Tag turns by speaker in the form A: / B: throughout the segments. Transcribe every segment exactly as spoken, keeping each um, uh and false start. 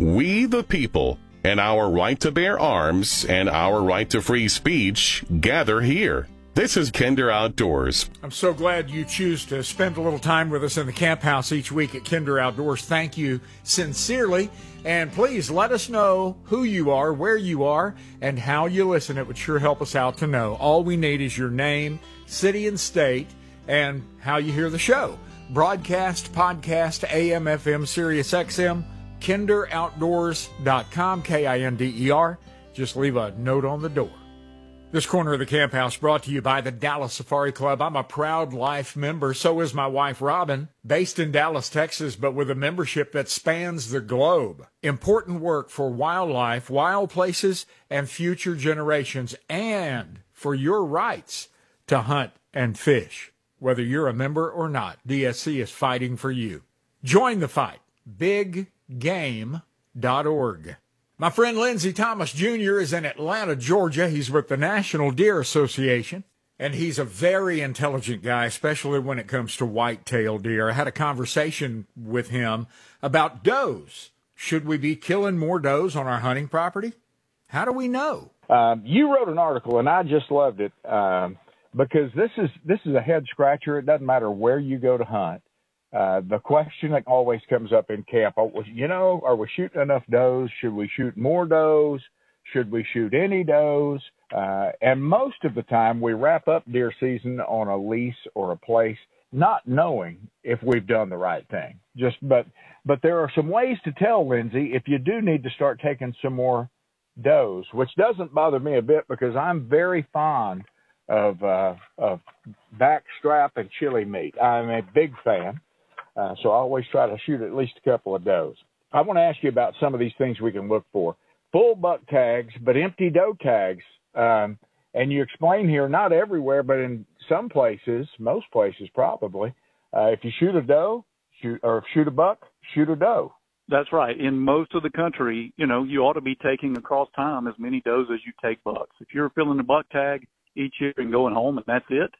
A: We the people and our right to bear arms and our right to free speech gather here. This is Kinder Outdoors.
B: I'm so glad you choose to spend a little time with us in the camp house each week at Kinder Outdoors. Thank you sincerely. And please let us know who you are, where you are, and how you listen. It would sure help us out to know. All we need is your name, city and state, and how you hear the show. Broadcast, podcast, A M, F M, Sirius X M, kinder outdoors dot com, K I N D E R. Just leave a note on the door. This corner of the camp house brought to you by the Dallas Safari Club. I'm a proud Life member. So is my wife, Robin, based in Dallas, Texas, but with a membership that spans the globe. Important work for wildlife, wild places, and future generations, and for your rights to hunt and fish. Whether you're a member or not, D S C is fighting for you. Join the fight. big game dot org. My friend Lindsey Thomas Junior is in Atlanta, Georgia. He's with the National Deer Association, and he's a very intelligent guy, especially when it comes to whitetail deer. I had a conversation with him about does. Should we be killing more does on our hunting property? How do we know?
C: Um, you wrote an article, and I just loved it um, because this is this is a head scratcher. It doesn't matter where you go to hunt. Uh, the question that always comes up in camp, you know, are we shooting enough does? Should we shoot more does? Should we shoot any does? Uh, and most of the time we wrap up deer season on a lease or a place, not knowing if we've done the right thing. Just, but, but there are some ways to tell, Lindsey, if you do need to start taking some more does, which doesn't bother me a bit because I'm very fond of, uh, of backstrap and chili meat. I'm a big fan. Uh, so I always try to shoot at least a couple of does. I want to ask you about some of these things we can look for. Full buck tags, but empty doe tags. Um, and you explain here, not everywhere, but in some places, most places probably, uh, if you shoot a doe, shoot or shoot a buck, shoot a doe.
D: That's right. In most of the country, you know, you ought to be taking across time as many does as you take bucks. If you're filling a buck tag each year and going home and that's it,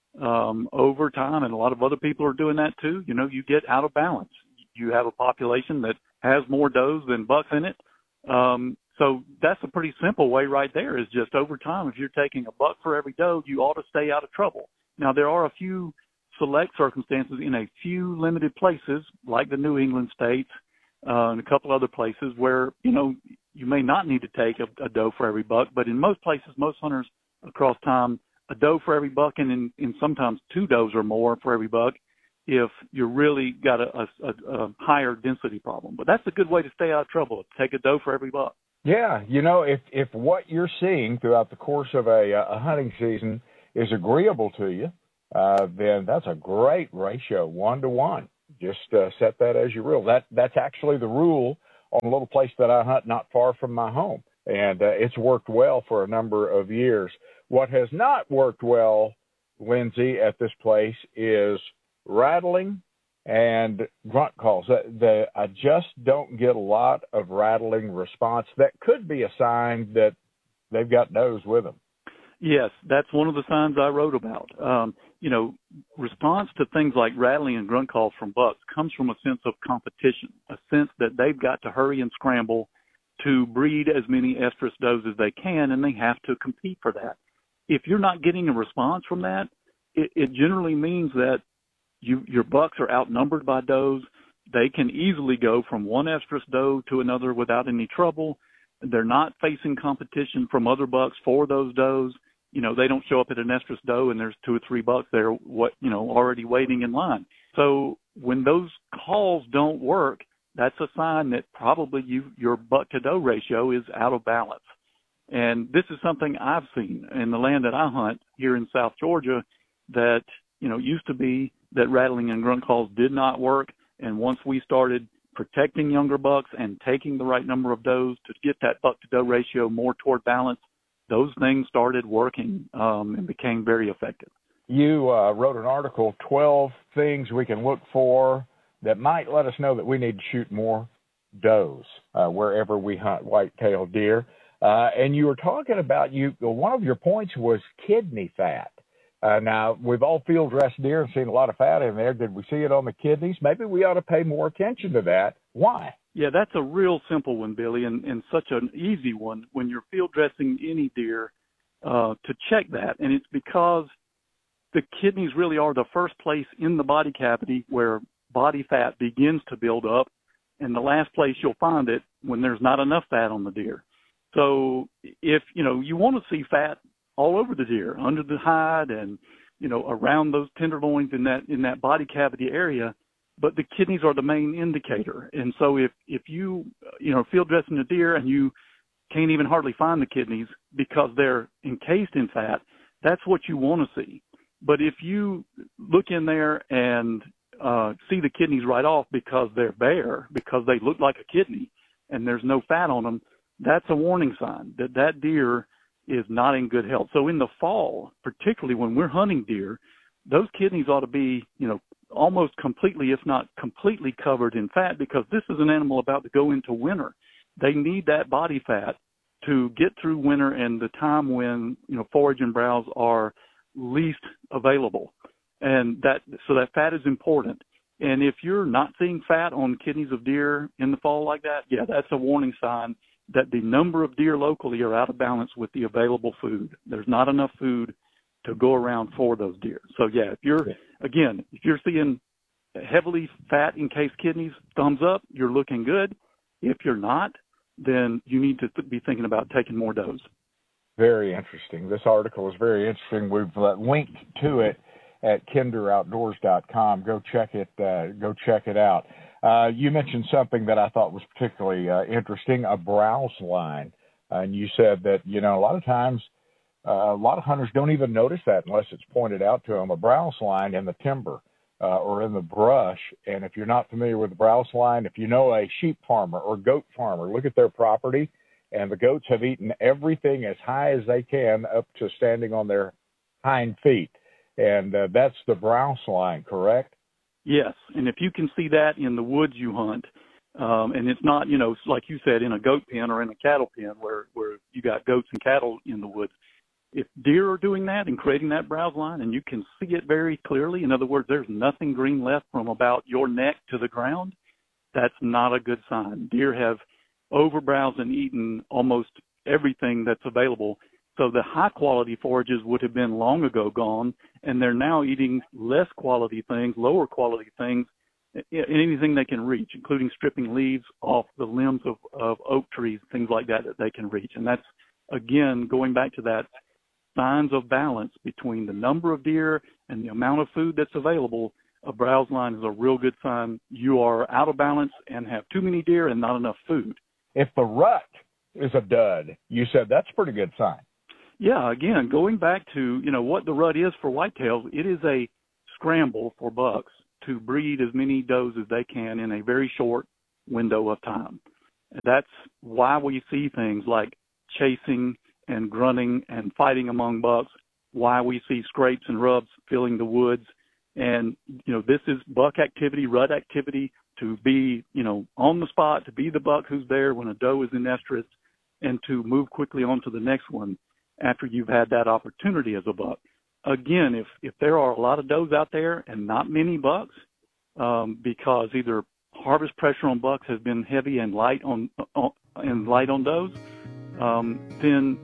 D: Um, over time, and a lot of other people are doing that too, you know, you get out of balance. You have a population that has more does than bucks in it. Um, so that's a pretty simple way right there is just over time, if you're taking a buck for every doe, you ought to stay out of trouble. Now, there are a few select circumstances in a few limited places, like the New England states uh, and a couple other places where, you know, you may not need to take a, a doe for every buck, but in most places, most hunters across time, a doe for every buck, and in, in sometimes two does or more for every buck if you really got a, a, a higher density problem. But that's a good way to stay out of trouble, take a doe for every buck.
C: Yeah, you know, if, if what you're seeing throughout the course of a, a hunting season is agreeable to you, uh, then that's a great ratio, one to one. Just uh, set that as your rule. That That's actually the rule on a little place that I hunt not far from my home, and uh, it's worked well for a number of years. What has not worked well, Lindsey, at this place is rattling and grunt calls. The, the, I just don't get a lot of rattling response. That could be a sign that they've got does with them.
D: Yes, that's one of the signs I wrote about. Um, you know, response to things like rattling and grunt calls from bucks comes from a sense of competition, a sense that they've got to hurry and scramble to breed as many estrus does as they can, and they have to compete for that. If you're not getting a response from that, it, it generally means that you, your bucks are outnumbered by does. They can easily go from one estrus doe to another without any trouble. They're not facing competition from other bucks for those does. You know, they don't show up at an estrus doe and there's two or three bucks there, what you know, already waiting in line. So when those calls don't work, that's a sign that probably you, your buck to doe ratio is out of balance. And this is something I've seen in the land that I hunt here in South Georgia that, you know, used to be that rattling and grunt calls did not work. And once we started protecting younger bucks and taking the right number of does to get that buck to doe ratio more toward balance, those things started working um, and became very effective.
C: You uh, wrote an article, twelve things we can look for that might let us know that we need to shoot more does uh, wherever we hunt white-tailed deer. Uh, and you were talking about, you. one of your points was kidney fat. Uh, now, we've all field dressed deer and seen a lot of fat in there. Did we see it on the kidneys? Maybe we ought to pay more attention to that. Why?
D: Yeah, that's a real simple one, Billy, and, and such an easy one when you're field dressing any deer uh, to check that. And it's because the kidneys really are the first place in the body cavity where body fat begins to build up, and the last place you'll find it when there's not enough fat on the deer. So if, you know, you want to see fat all over the deer, under the hide and, you know, around those tenderloins in that in that body cavity area, but the kidneys are the main indicator. And so if, if you, you know, field dressing a deer and you can't even hardly find the kidneys because they're encased in fat, that's what you want to see. But if you look in there and uh, see the kidneys right off because they're bare, because they look like a kidney and there's no fat on them, that's a warning sign that that deer is not in good health. So in the fall, particularly when we're hunting deer, those kidneys ought to be, you know, almost completely, if not completely covered in fat, because this is an animal about to go into winter. They need that body fat to get through winter and the time when, you know, forage and browse are least available. And that, so that fat is important. And if you're not seeing fat on kidneys of deer in the fall like that, yeah, that's a warning sign that the number of deer locally are out of balance with the available food. There's not enough food to go around for those deer. So yeah, if you're, again, if you're seeing heavily fat encased kidneys, thumbs up, you're looking good. If you're not, then you need to th- be thinking about taking more does.
C: Very interesting. This article is very interesting. We've uh, linked to it at kinder outdoors dot com. Go check it. Uh, go check it out. Uh, you mentioned something that I thought was particularly uh, interesting, a browse line. Uh, and you said that, you know, a lot of times, uh, a lot of hunters don't even notice that unless it's pointed out to them, a browse line in the timber uh, or in the brush. And if you're not familiar with the browse line, if you know a sheep farmer or goat farmer, look at their property, and the goats have eaten everything as high as they can up to standing on their hind feet. And uh, that's the browse line, correct?
D: Yes, and if you can see that in the woods you hunt, um, and it's not, you know, like you said, in a goat pen or in a cattle pen where, where you got goats and cattle in the woods, if deer are doing that and creating that browse line and you can see it very clearly, in other words, there's nothing green left from about your neck to the ground, that's not a good sign. Deer have overbrowsed and eaten almost everything that's available. So the high-quality forages would have been long ago gone, and they're now eating less quality things, lower quality things, anything they can reach, including stripping leaves off the limbs of, of oak trees, things like that that they can reach. And that's, again, going back to that signs of balance between the number of deer and the amount of food that's available. A browse line is a real good sign you are out of balance and have too many deer and not enough food.
C: If the rut is a dud, you said that's a pretty good sign.
D: Yeah, again, going back to, you know, what the rut is for whitetails, it is a scramble for bucks to breed as many does as they can in a very short window of time. That's why we see things like chasing and grunting and fighting among bucks, why we see scrapes and rubs filling the woods. And, you know, this is buck activity, rut activity, to be, you know, on the spot, to be the buck who's there when a doe is in estrus, and to move quickly on to the next one after you've had that opportunity as a buck. Again, if, if there are a lot of does out there and not many bucks, um, because either harvest pressure on bucks has been heavy and light on, on and light on does, um, then